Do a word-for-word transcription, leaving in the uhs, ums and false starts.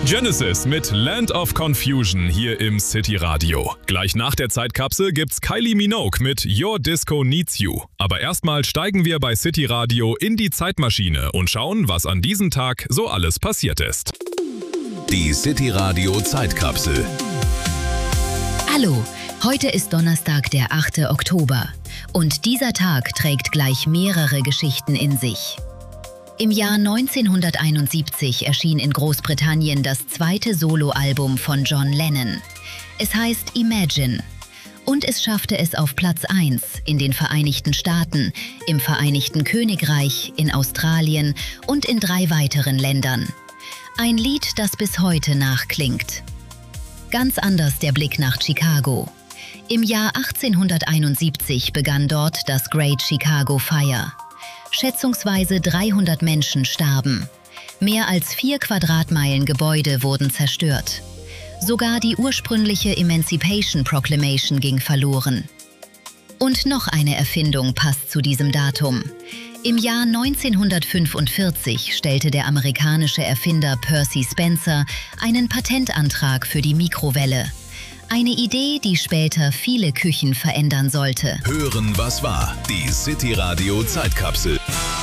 Genesis mit Land of Confusion hier im City Radio. Gleich nach der Zeitkapsel gibt's Kylie Minogue mit Your Disco Needs You. Aber erstmal steigen wir bei City Radio in die Zeitmaschine und schauen, was an diesem Tag so alles passiert ist. Die City Radio Zeitkapsel. Hallo, heute ist Donnerstag, der achte Oktober. Und dieser Tag trägt gleich mehrere Geschichten in sich. Im Jahr neunzehnhunderteinundsiebzig erschien in Großbritannien das zweite Soloalbum von John Lennon. Es heißt Imagine. Und es schaffte es auf Platz eins in den Vereinigten Staaten, im Vereinigten Königreich, in Australien und in drei weiteren Ländern. Ein Lied, das bis heute nachklingt. Ganz anders der Blick nach Chicago. Im Jahr achtzehnhunderteinundsiebzig begann dort das Great Chicago Fire. Schätzungsweise dreihundert Menschen starben. Mehr als vier Quadratmeilen Gebäude wurden zerstört. Sogar die ursprüngliche Emancipation Proclamation ging verloren. Und noch eine Erfindung passt zu diesem Datum. Im Jahr neunzehnhundertfünfundvierzig stellte der amerikanische Erfinder Percy Spencer einen Patentantrag für die Mikrowelle. Eine Idee, die später viele Küchen verändern sollte. Hören, was war. Die City Radio Zeitkapsel.